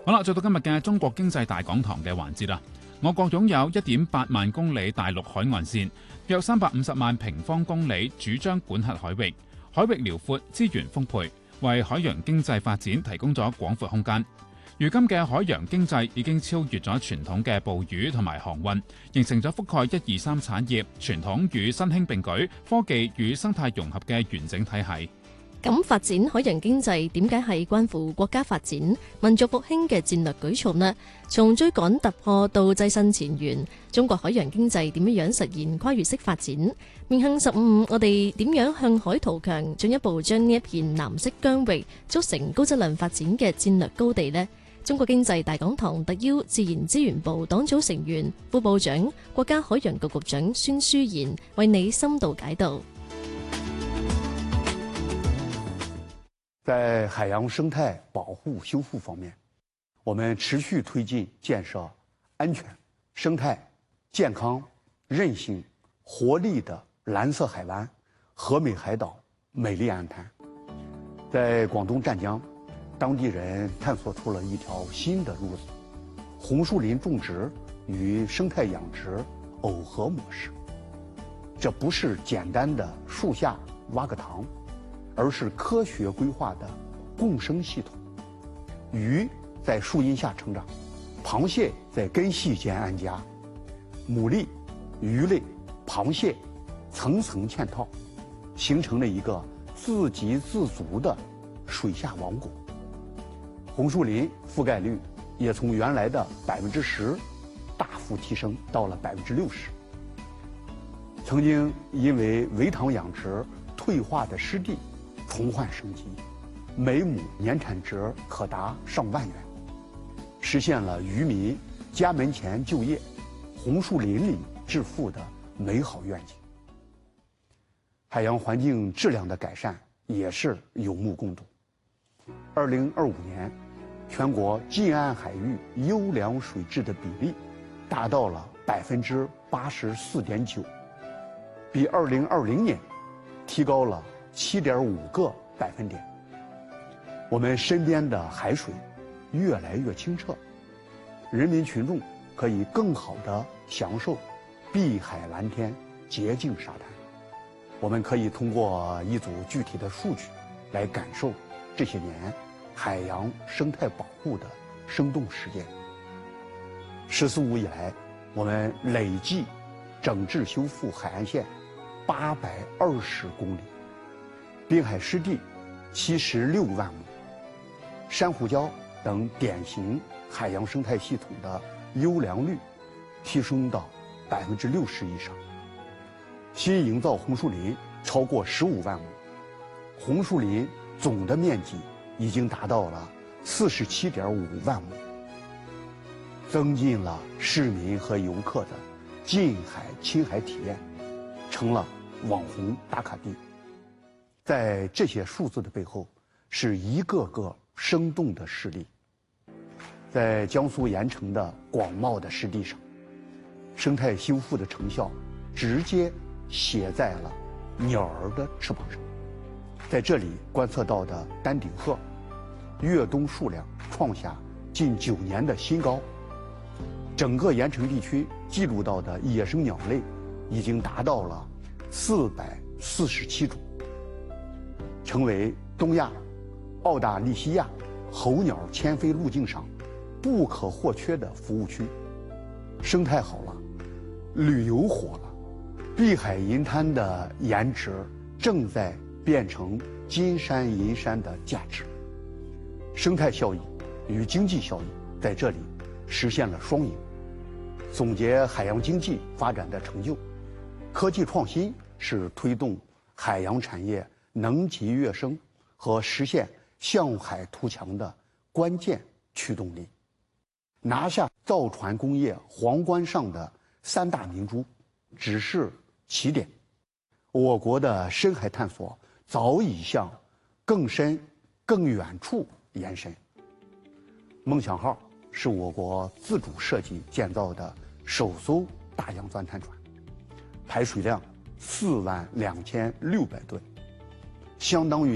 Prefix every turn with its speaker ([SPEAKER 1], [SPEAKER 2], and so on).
[SPEAKER 1] 好啦，做到今日嘅中國經濟大講堂嘅環節啦。我國擁有 1.8 萬公里大陸海岸線，約350萬平方公里主張管轄海域，海域遼闊，資源豐沛，為海洋經濟發展提供咗廣闊空間。如今嘅海洋經濟已經超越咗傳統嘅捕魚同埋航運，形成咗覆蓋1、2、3產業、傳統與新興並舉、科技與生態融合嘅完整體系。
[SPEAKER 2] 咁發展海洋經濟點解係關乎國家發展、民族復興嘅戰略舉措呢？從追趕突破到躋身前沿，中國海洋經濟點樣實現跨越式發展？面向15，我哋點樣向海圖強，進一步將呢一片藍色疆域築成高質量發展嘅戰略高地呢？中國經濟大講堂特邀自然資源部黨組成員、副部長、國家海洋局局長孫舒賢為你深度解讀。
[SPEAKER 3] 在海洋生態保護修復方面，我們持續推進建設安全、生態、健康、韌性、活力的藍色海灣、和美海島、美麗岸灘。在廣東湛江，當地人探索出了一條新的路子：紅樹林種植與生態養殖耦合模式。這不是簡單的樹下挖個塘，而是科學規劃的共生系統。魚在樹蔭下成長，螃蟹在根系間安家，牡蠣、魚類、螃蟹層層嵌套，形成了一個自給自足的水下王國。紅樹林覆蓋率也從原來的10%大幅提升到了60%。曾經因為圍塘養殖退化的濕地重煥生機，每畝年產值可達上萬元，實現了漁民家門前就業、紅樹林裡致富的美好願景。海洋環境質量的改善也是有目共睹。2025年，全國近岸海域優良水質的比例達到了84.9%，比2020年提高了7.5個百分點。我們身邊的海水越來越清澈，人民群眾可以更好地享受碧海藍天、潔淨沙灘。我們可以通過一組具體的數據來感受這些年海洋生態保護的生動實踐。“十四五”以來，我們累計整治修復海岸線820公里，濱海濕地76萬畝，珊瑚礁等典型海洋生態系統的優良率提升到60%以上。新營造紅樹林超過15萬畝，紅樹林總的面積已經達到了47.5萬畝，增進了市民和遊客的近海親海體驗，成了網紅打卡地。在這些數字的背後，是一個個生動的事例。在江蘇鹽城的廣袤的濕地上，生態修復的成效直接寫在了鳥兒的翅膀上。在這裡觀測到的丹頂鶴越冬數量創下近9年的新高，整個鹽城地區記錄到的野生鳥類已經達到了447種，成為東亞、澳大利西亞候鳥遷飛路徑上不可或缺的服務區。生態好了，旅遊火了，碧海銀灘的顏值正在變成金山銀山的價值。生態效益與經濟效益在這裡實現了雙贏。總結海洋經濟發展的成就，科技創新是推動海洋產業能級躍升和實現向海圖強的關鍵驅動力。拿下造船工業皇冠上的3大明珠只是起點，我國的深海探索早已向更深更遠處延伸。夢想號是我國自主設計建造的首艘大洋鑽探船，排水量42600噸，相當於